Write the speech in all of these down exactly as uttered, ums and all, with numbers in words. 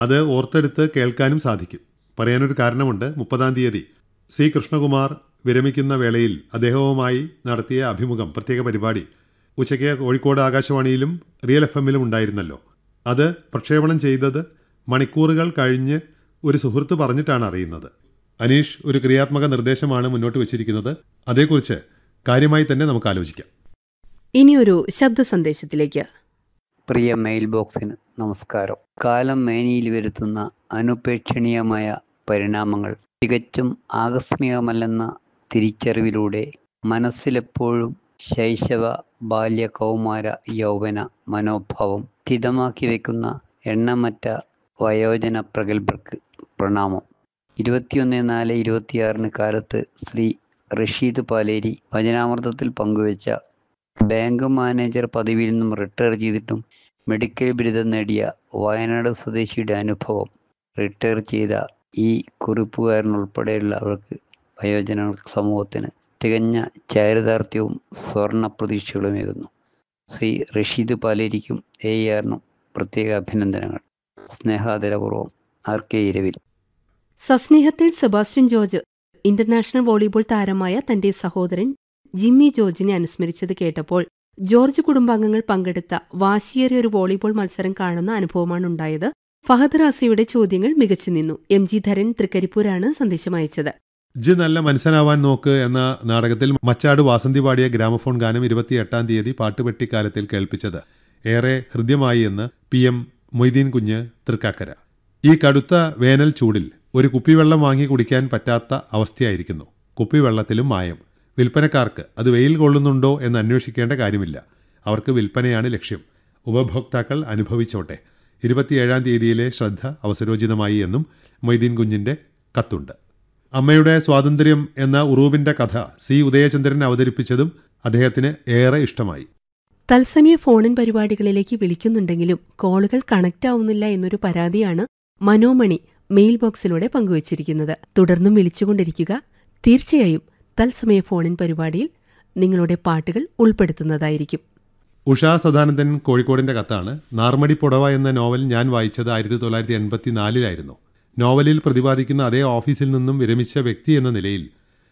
അത് ഓർത്തെടുത്ത് കേൾക്കാനും സാധിക്കും. പറയാനൊരു കാരണമുണ്ട്. മുപ്പതാം തീയതി സി കൃഷ്ണകുമാർ വിരമിക്കുന്ന വേളയിൽ അദ്ദേഹവുമായി നടത്തിയ അഭിമുഖം, പ്രത്യേക പരിപാടി ഉച്ചയ്ക്ക് കോഴിക്കോട് ആകാശവാണിയിലും റിയൽ എഫ് എമ്മിലും ഉണ്ടായിരുന്നല്ലോ. അത് പ്രക്ഷേപണം ചെയ്തത് മണിക്കൂറുകൾ കഴിഞ്ഞ് ഒരു സുഹൃത്ത് പറഞ്ഞിട്ടാണ് അറിയുന്നത്. അനീഷ് ഒരു ക്രിയാത്മക നിർദ്ദേശമാണ് മുന്നോട്ട് വച്ചിരിക്കുന്നത്. അതേക്കുറിച്ച് കാര്യമായി തന്നെ നമുക്ക് ആലോചിക്കാം. ഇനിയൊരു ശബ്ദ സന്ദേശത്തിലേക്ക്. പ്രിയ മെയിൽ ബോക്സിന് നമസ്കാരം. കാലം മേനിയിൽ വരുത്തുന്ന അനുപേക്ഷണീയമായ പരിണാമങ്ങൾ തികച്ചും ആകസ്മികമല്ലെന്ന തിരിച്ചറിവിലൂടെ മനസ്സിലെപ്പോഴും ശൈശവ, ബാല്യ, കൗമാര, യൗവന മനോഭാവം സ്ഥിതമാക്കി വയ്ക്കുന്ന എണ്ണമറ്റ വയോജന പ്രഗത്ഭർക്ക് പ്രണാമം. ഇരുപത്തിയൊന്ന് നാല് ഇരുപത്തിയാറിന് കാലത്ത് ശ്രീ റഷീദ് പാലേരി വചനാമൃതത്തിൽ പങ്കുവച്ച ബാങ്ക് മാനേജർ പദവിയിൽ നിന്നും റിട്ടയർ ചെയ്തിട്ടും മെഡിക്കൽ ബിരുദം നേടിയ വയനാട് സ്വദേശിയുടെ അനുഭവം റിട്ടയർ ചെയ്ത ഈ കുറിപ്പുകാരനുൾപ്പെടെയുള്ള അവർക്ക് വയോജന സമൂഹത്തിന് തികഞ്ഞ ചാരിതാർത്ഥ്യവും സ്വർണ്ണ പ്രതീക്ഷകളുമേകുന്നു. ശ്രീ റഷീദ് പാലേരിക്കും എ ആറിനും പ്രത്യേക അഭിനന്ദനങ്ങൾ. സ്നേഹാദരപൂർവ്വം, R K Iravil. സസ്നേഹത്തിൽ Sebastian George international volleyball താരമായ തന്റെ സഹോദരൻ ജിമ്മി ജോർജിനെ അനുസ്മരിച്ചത് കേട്ടപ്പോൾ ജോർജ് കുടുംബാംഗങ്ങൾ പങ്കെടുത്ത വാശിയേറിയ ഒരു വോളിബോൾ മത്സരം കാണുന്ന അനുഭവമാണുണ്ടായത്. ഫഹദ് റാസിയുടെ ചോദ്യങ്ങൾ മികച്ചു നിന്നു. എം ജി ധരൻ തൃക്കരിപ്പൂരാണ് സന്ദേശം അയച്ചത്. ജി നല്ല മനുഷ്യനാവാൻ നോക്ക് എന്ന നാടകത്തിൽ മച്ചാട് വാസന്തി പാടിയ ഗ്രാമഫോൺ ഗാനം ഇരുപത്തിയെട്ടാം തീയതി പാട്ടുപെട്ടിക്കാലത്തിൽ കേൾപ്പിച്ചത് ഏറെ ഹൃദ്യമായി എന്ന് പി എം മൊയ്തീൻ കുഞ്ഞ് തൃക്കാക്കര. ഈ കടുത്ത വേനൽ ചൂടിൽ ഒരു കുപ്പിവെള്ളം വാങ്ങി കുടിക്കാൻ പറ്റാത്ത അവസ്ഥയായിരിക്കുന്നു. കുപ്പിവെള്ളത്തിലും മായം. വിൽപ്പനക്കാർക്ക് അത് വെയിൽ കൊള്ളുന്നുണ്ടോ എന്ന് അന്വേഷിക്കേണ്ട കാര്യമില്ല. അവർക്ക് വിൽപ്പനയാണ് ലക്ഷ്യം. ഉപഭോക്താക്കൾ അനുഭവിച്ചോട്ടെ. ഇരുപത്തിയേഴാം തീയതിയിലെ ശ്രദ്ധ അവസരോചിതമായി എന്നും മൊയ്തീൻ കുഞ്ഞിൻ്റെ കത്തുണ്ട്. അമ്മയുടെ സ്വാതന്ത്ര്യം എന്ന ഉറൂബിൻ്റെ കഥ സി ഉദയചന്ദ്രൻ അവതരിപ്പിച്ചതും അദ്ദേഹത്തിന് ഏറെ ഇഷ്ടമായി. തത്സമയ ഫോണിൻ പരിപാടികളിലേക്ക് വിളിക്കുന്നുണ്ടെങ്കിലും കോളുകൾ കണക്റ്റ് ആവുന്നില്ല എന്നൊരു പരാതിയാണ് മനോമണി മെയിൽ ബോക്സിലൂടെ പങ്കുവച്ചിരിക്കുന്നത്. തുടർന്നും വിളിച്ചുകൊണ്ടിരിക്കുക. തീർച്ചയായും തത്സമയ ഫോണിൻ പരിപാടിയിൽ നിങ്ങളുടെ പാട്ടുകൾ ഉൾപ്പെടുത്തുന്നതായിരിക്കും. ഉഷാ സദാനന്ദൻ കോഴിക്കോടിൻ്റെ കത്താണ്. നാർമടി പുടവ എന്ന നോവൽ ഞാൻ വായിച്ചത് ആയിരത്തി തൊള്ളായിരത്തി എൺപത്തി നാലിലായിരുന്നു. നോവലിൽ പ്രതിപാദിക്കുന്ന അതേ ഓഫീസിൽ നിന്നും വിരമിച്ച വ്യക്തി എന്ന നിലയിൽ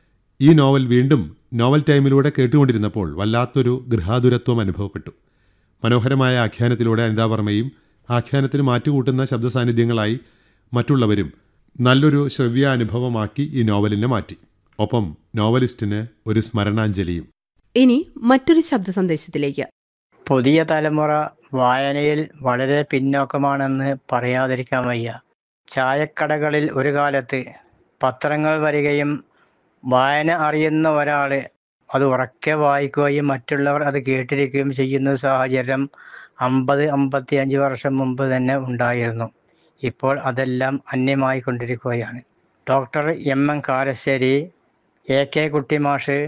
ഈ നോവൽ വീണ്ടും നോവൽ ടൈമിലൂടെ കേട്ടുകൊണ്ടിരുന്നപ്പോൾ വല്ലാത്തൊരു ഗൃഹാതുരത്വം അനുഭവപ്പെട്ടു. മനോഹരമായ ആഖ്യാനത്തിലൂടെ അനിതാവർമ്മയും ആഖ്യാനത്തിന് മാറ്റുകൂട്ടുന്ന ശബ്ദ സാന്നിധ്യങ്ങളായി മറ്റുള്ളവരും നല്ലൊരു ശ്രവ്യാനുഭവമാക്കി ഈ നോവലിനെ മാറ്റി. ഒപ്പം നോവലിസ്റ്റിന് ഒരു സ്മരണാഞ്ജലിയും. ഇനി മറ്റൊരു ശബ്ദ സന്ദേശത്തിലേക്ക്. പുതിയ തലമുറ വായനയിൽ വളരെ പിന്നോക്കമാണെന്ന് പറയാതിരിക്കാൻ വയ്യ. ചായക്കടകളിൽ ഒരു കാലത്ത് പത്രങ്ങൾ വരികയും വായന അറിയുന്ന ഒരാൾ അത് ഉറക്കെ വായിക്കുകയും മറ്റുള്ളവർ അത് കേട്ടിരിക്കുകയും ചെയ്യുന്ന സാഹചര്യം അമ്പത് അമ്പത്തി അഞ്ച് വർഷം മുമ്പ് തന്നെ ഉണ്ടായിരുന്നു. ഇപ്പോൾ അതെല്ലാം അന്യമായി കൊണ്ടിരിക്കുകയാണ്. Doctor M N Karassery, A K കുട്ടിമാഷ്,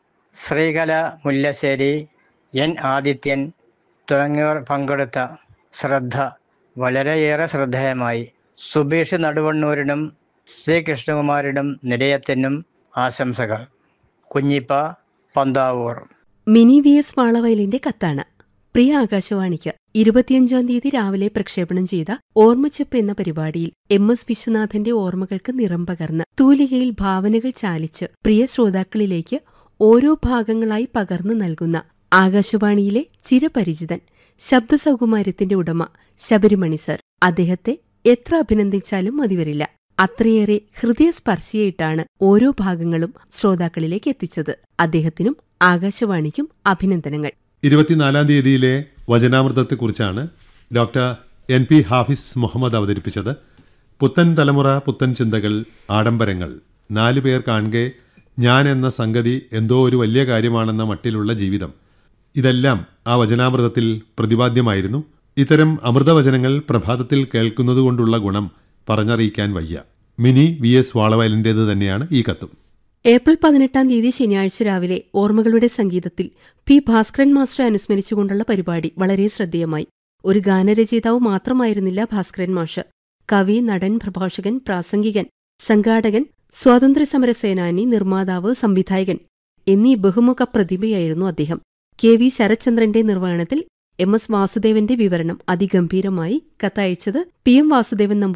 Sreekala Mullassery, N Adithyan തുടങ്ങിയവർ പങ്കെടുത്ത ശ്രദ്ധ വളരെയേറെ ശ്രദ്ധേയമായി. സുബീഷ് നടുവണ്ണൂരിനും സി കൃഷ്ണകുമാരിനും നിലയത്തിനും ആശംസകൾ. Kunhippa, Panthavoor. Mini V S വാളവയലിന്റെ കത്താണ്. പ്രിയ ആകാശവാണിക്ക് ഇരുപത്തിയഞ്ചാം തീയതി രാവിലെ പ്രക്ഷേപണം ചെയ്ത ഓർമ്മച്ചെപ്പ് എന്ന പരിപാടിയിൽ എം എസ് വിശ്വനാഥന്റെ ഓർമ്മകൾക്ക് നിറം പകർന്ന് തൂലികയിൽ ഭാവനകൾ ചാലിച്ച് പ്രിയ ശ്രോതാക്കളിലേക്ക് ഓരോ ഭാഗങ്ങളായി പകർന്നു നൽകുന്ന ആകാശവാണിയിലെ ചിരപരിചിതൻ ശബ്ദസൗകുമാര്യത്തിന്റെ ഉടമ ശബരിമണി സർ. അദ്ദേഹത്തെ എത്ര അഭിനന്ദിച്ചാലും മതിവരില്ല. അത്രയേറെ ഹൃദയസ്പർശിയായിട്ടാണ് ഓരോ ഭാഗങ്ങളും ശ്രോതാക്കളിലേക്ക് എത്തിച്ചത്. അദ്ദേഹത്തിനും ആകാശവാണിക്കും അഭിനന്ദനങ്ങൾ. ഇരുപത്തിനാലാം തീയതിയിലെ വചനാമൃതത്തെക്കുറിച്ചാണ് doctor N P Hafiz Muhammad അവതരിപ്പിച്ചത്. പുത്തൻ തലമുറ, പുത്തൻ ചിന്തകൾ, ആഡംബരങ്ങൾ, നാലു പേർ കാണുകെ ഞാൻ എന്ന സംഗതി എന്തോ ഒരു വലിയ കാര്യമാണെന്ന മട്ടിലുള്ള ജീവിതം, ഇതെല്ലാം ആ വചനാമൃതത്തിൽ പ്രതിപാദ്യമായിരുന്നു. ഇത്തരം അമൃതവചനങ്ങൾ പ്രഭാതത്തിൽ കേൾക്കുന്നതുകൊണ്ടുള്ള ഗുണം പറഞ്ഞറിയിക്കാൻ വയ്യ. മിനി വി എസ് വാളവയലിൻ്റേത് തന്നെയാണ് ഈ കത്തും. ഏപ്രിൽ പതിനെട്ടാം തീയതി ശനിയാഴ്ച രാവിലെ ഓർമ്മകളുടെ സംഗീതത്തിൽ പി ഭാസ്കരൻ മാസ്റ്ററെ അനുസ്മരിച്ചുകൊണ്ടുള്ള പരിപാടി വളരെ ശ്രദ്ധേയമായി. ഒരു ഗാനരചയിതാവ് മാത്രമായിരുന്നില്ല ഭാസ്കരൻ മാഷ്. കവി, നടൻ, പ്രഭാഷകൻ, പ്രാസംഗികൻ, സംഘാടകൻ, സ്വാതന്ത്ര്യസമര സേനാനി, നിർമ്മാതാവ്, സംവിധായകൻ എന്നീ ബഹുമുഖ പ്രതിഭയായിരുന്നു അദ്ദേഹം. കെ വി ശരത്ചന്ദ്രന്റെ നിർവഹണത്തിൽ എം എസ് വാസുദേവന്റെ വിവരണം അതിഗംഭീരമായി. കത്തയച്ചത് പി എം വാസുദേവൻ നമ്പൂതിരി